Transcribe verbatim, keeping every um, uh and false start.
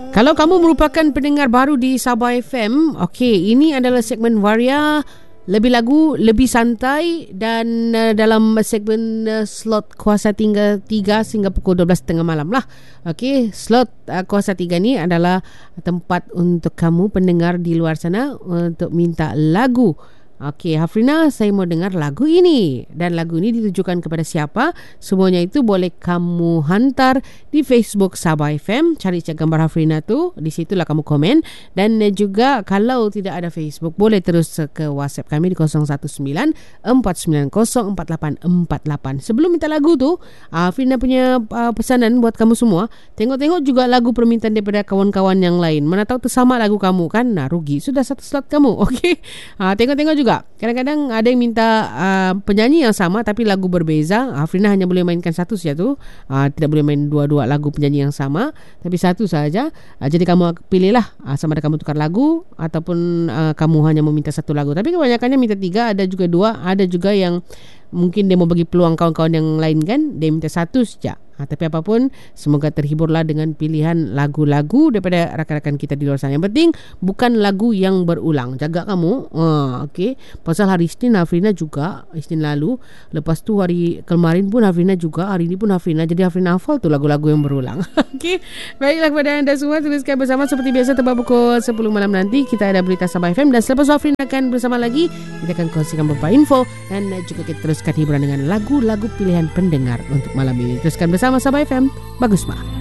Kalau kamu merupakan pendengar baru di Sabah F M, okey, ini adalah segmen Waria, lebih lagu, lebih santai, dan uh, dalam segmen uh, slot Kuasa tiga, tiga sehingga pukul dua belas tiga puluh malam lah. Okey, slot uh, Kuasa tiga ni adalah tempat untuk kamu pendengar di luar sana untuk minta lagu. Okey, Hafrina, saya mau dengar lagu ini. Dan lagu ini ditujukan kepada siapa? Semuanya itu boleh kamu hantar di Facebook Sabah F M. Cari cek gambar Hafrina tu. Di situlah kamu komen. Dan juga kalau tidak ada Facebook, boleh terus ke WhatsApp kami di kosong satu sembilan empat sembilan kosong empat lapan empat lapan. Sebelum minta lagu tu, Hafrina punya uh, pesanan buat kamu semua. Tengok-tengok juga lagu permintaan daripada kawan-kawan yang lain. Mana tahu tersama lagu kamu kan? Nah, rugi. Sudah satu slot kamu. Okey. Uh, tengok-tengok juga. Kadang-kadang ada yang minta uh, penyanyi yang sama tapi lagu berbeza. Hafrina hanya boleh mainkan satu saja tu. Uh, tidak boleh main dua-dua lagu penyanyi yang sama, tapi satu saja. Uh, jadi kamu pilihlah uh, sama ada kamu tukar lagu ataupun uh, kamu hanya meminta satu lagu. Tapi kebanyakannya minta tiga, ada juga dua, ada juga yang mungkin dia mau bagi peluang kawan-kawan yang lain kan, dia minta satu saja. Ha, tapi apapun, semoga terhiburlah dengan pilihan lagu-lagu daripada rakan-rakan kita di luar sana. Yang penting bukan lagu yang berulang. Jaga kamu. Ha, okey. Pasal hari Isnin Hafrina juga, Isnin lalu, lepas tu hari kemarin pun Hafrina juga, hari ini pun Hafrina. Jadi Hafrina hafal tu lagu-lagu yang berulang. Okey. Baiklah kepada anda semua, teruskan bersama seperti biasa tepat pukul sepuluh malam nanti kita ada berita Sabah F M, dan selepas Hafrina akan bersama lagi, kita akan kongsikan beberapa info dan juga kita teruskan hiburan dengan lagu-lagu pilihan pendengar untuk malam ini. Teruskan bersama Sabah F M. Bagus, Ma.